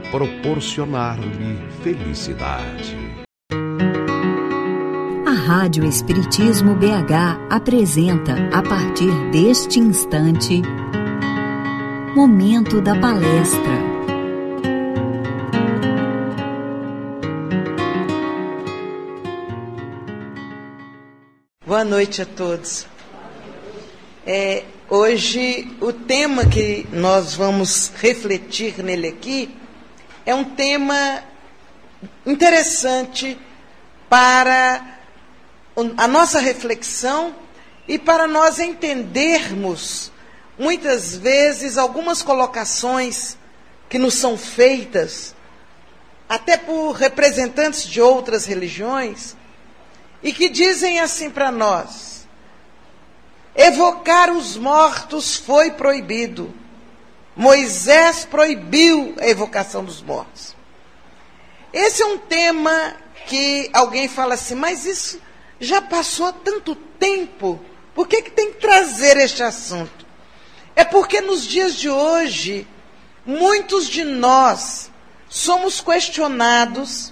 proporcionar-lhe felicidade. A Rádio Espiritismo BH apresenta, a partir deste instante, Momento da Palestra. Boa noite a todos. Hoje o tema que nós vamos refletir nele aqui é um tema interessante para a nossa reflexão e para nós entendermos, muitas vezes, algumas colocações que nos são feitas, até por representantes de outras religiões, e que dizem assim para nós: evocar os mortos foi proibido. Moisés proibiu a evocação dos mortos. Esse é um tema que alguém fala assim, mas isso já passou há tanto tempo, por que tem que trazer este assunto? É porque nos dias de hoje, muitos de nós somos questionados,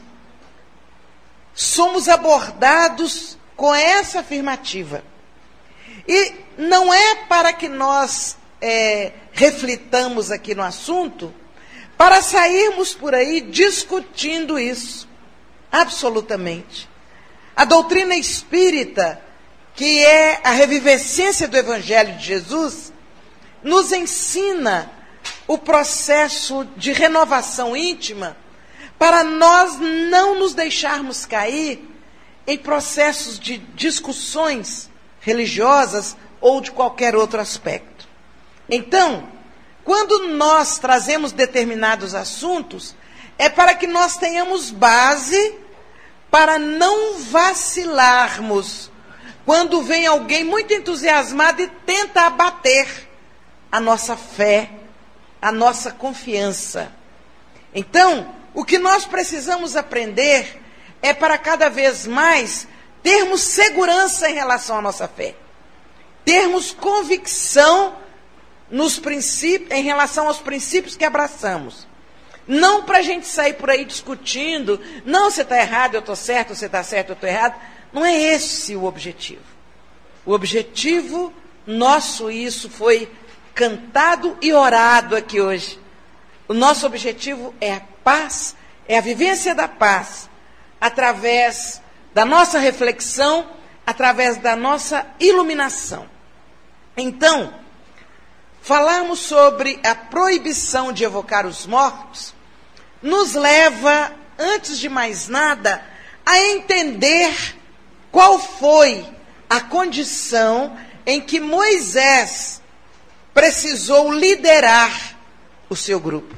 somos abordados com essa afirmativa. E não é para que nós reflitamos aqui no assunto, para sairmos por aí discutindo isso. Absolutamente. A doutrina espírita, que é a revivescência do Evangelho de Jesus, nos ensina o processo de renovação íntima para nós não nos deixarmos cair em processos de discussões religiosas ou de qualquer outro aspecto. Então, quando nós trazemos determinados assuntos, é para que nós tenhamos base para não vacilarmos quando vem alguém muito entusiasmado e tenta abater a nossa fé, a nossa confiança. Então, o que nós precisamos aprender é para cada vez mais termos segurança em relação à nossa fé, termos convicção nos princípios, em relação aos princípios que abraçamos. Não para a gente sair por aí discutindo, não, você está errado, eu estou certo, você está certo, eu estou errado. Não é esse o objetivo. O objetivo nosso, isso foi cantado e orado aqui hoje. O nosso objetivo é a paz, é a vivência da paz, através da nossa reflexão, através da nossa iluminação. Então, falarmos sobre a proibição de evocar os mortos nos leva, antes de mais nada, a entender qual foi a condição em que Moisés precisou liderar o seu grupo.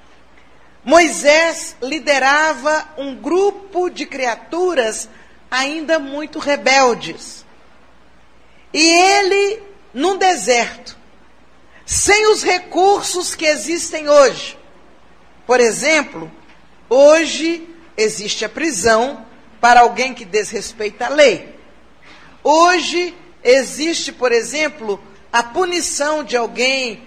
Moisés liderava um grupo de criaturas ainda muito rebeldes. E ele, num deserto, sem os recursos que existem hoje. Por exemplo, hoje existe a prisão para alguém que desrespeita a lei. Hoje existe, por exemplo, a punição de alguém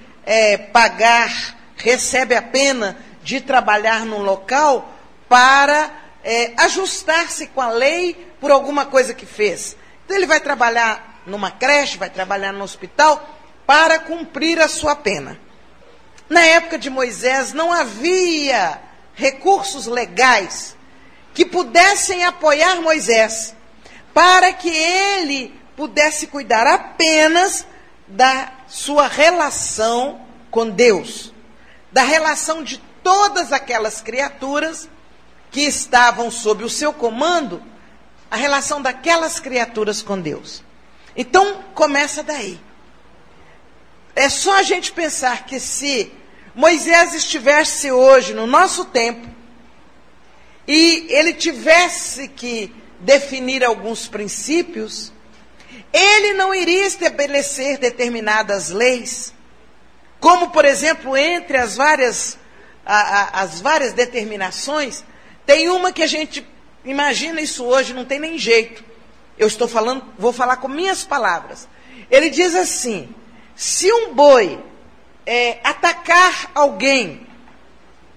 recebe a pena de trabalhar num local para ajustar-se com a lei por alguma coisa que fez. Então ele vai trabalhar numa creche, vai trabalhar no hospital para cumprir a sua pena. Na época de Moisés não havia recursos legais que pudessem apoiar Moisés para que ele pudesse cuidar apenas da sua relação com Deus, da relação de todas aquelas criaturas que estavam sob o seu comando, a relação daquelas criaturas com Deus. Então, começa daí. É só a gente pensar que se Moisés estivesse hoje, no nosso tempo, e ele tivesse que definir alguns princípios, ele não iria estabelecer determinadas leis, como, por exemplo, entre as várias determinações, tem uma que a gente imagina isso hoje, não tem nem jeito. Eu estou falando, vou falar com minhas palavras. Ele diz assim: se um boi atacar alguém